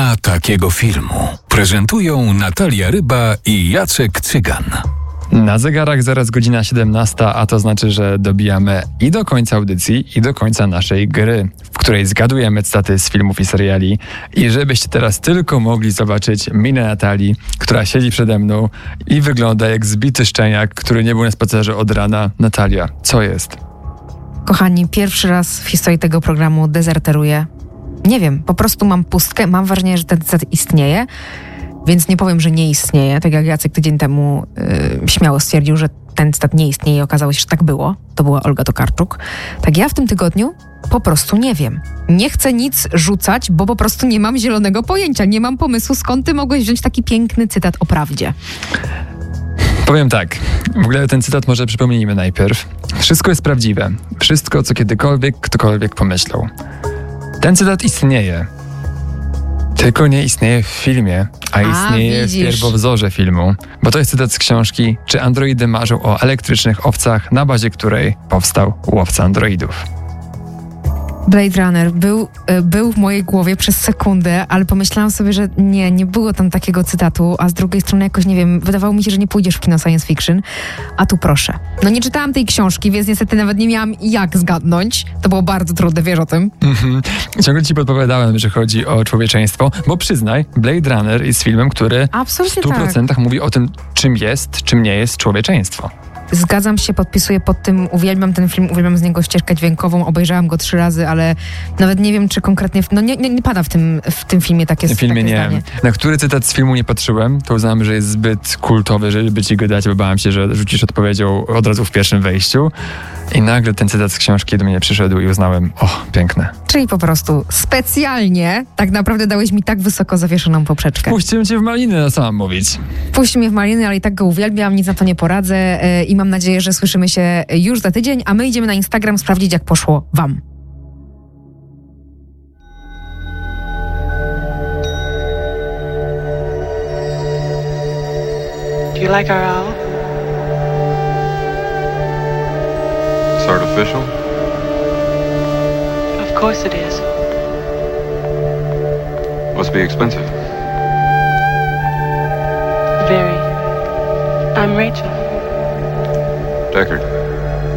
ma takiego filmu. Prezentują Natalia Ryba i Jacek Cygan. Na zegarach zaraz godzina 17, a to znaczy, że dobijamy i do końca audycji, i do końca naszej gry, w której zgadujemy cytaty z filmów i seriali. I żebyście teraz tylko mogli zobaczyć minę Natalii, która siedzi przede mną i wygląda jak zbity szczeniak, który nie był na spacerze od rana. Natalia, co jest? Kochani, pierwszy raz w historii tego programu dezerteruję. Nie wiem, po prostu mam pustkę, mam wrażenie, że ten cytat istnieje, więc nie powiem, że nie istnieje. Tak jak Jacek tydzień temu śmiało stwierdził, że ten cytat nie istnieje i okazało się, że tak było. To była Olga Tokarczuk. Tak ja w tym tygodniu po prostu nie wiem. Nie chcę nic rzucać, bo po prostu nie mam zielonego pojęcia. Nie mam pomysłu, skąd ty mogłeś wziąć taki piękny cytat o prawdzie. Powiem tak, w ogóle ten cytat może przypomnijmy najpierw. Wszystko jest prawdziwe. Wszystko, co kiedykolwiek ktokolwiek pomyślał. Ten cytat istnieje. Tylko nie istnieje w filmie, a istnieje w pierwowzorze filmu. Bo to jest cytat z książki Czy androidy marzą o elektrycznych owcach, na bazie której powstał Łowca androidów. Blade Runner był w mojej głowie przez sekundę, ale pomyślałam sobie, że nie było tam takiego cytatu, a z drugiej strony jakoś, nie wiem, wydawało mi się, że nie pójdziesz w kino science fiction, a tu proszę. No nie czytałam tej książki, więc niestety nawet nie miałam jak zgadnąć. To było bardzo trudne, wiesz o tym? Ciągle ci podpowiadałem, że chodzi o człowieczeństwo, bo przyznaj, Blade Runner jest filmem, który absolutnie w 100% mówi o tym, czym jest, czym nie jest człowieczeństwo. Zgadzam się, podpisuję pod tym, uwielbiam ten film, uwielbiam z niego ścieżkę dźwiękową, obejrzałam go 3 razy, ale nawet nie wiem, czy konkretnie, nie pada w tym filmie takie zdanie. W filmie nie. Na który cytat z filmu nie patrzyłem, to uznałem, że jest zbyt kultowy, żeby ci go dać, bo bałem się, że rzucisz odpowiedzią od razu w pierwszym wejściu. I nagle ten cytat z książki do mnie przyszedł i uznałem, piękne. Czyli po prostu specjalnie tak naprawdę dałeś mi tak wysoko zawieszoną poprzeczkę. Puściłem cię w maliny, no co mam mówić? Puść mnie w maliny, ale i tak go uwielbiam, nic na to nie poradzę i mam nadzieję, że słyszymy się już za tydzień, a my idziemy na Instagram sprawdzić, jak poszło wam. Do you like our owl? It's artificial? Of course it is. Must be expensive. Very. I'm Rachel. Deckard.